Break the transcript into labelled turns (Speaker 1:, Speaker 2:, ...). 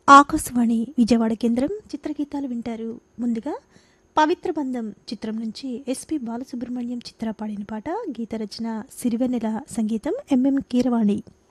Speaker 1: ఆకాశవాణి విజయవాడ కేంద్రం చిత్రగీతాలు వింటారు. ముందుగా పవిత్ర బంధం చిత్రం నుంచి ఎస్పి బాలసుబ్రహ్మణ్యం చిత్ర పాడిన పాట. గీత రచన సిరివెన్నెల, సంగీతం ఎంఎం కీరవాణి.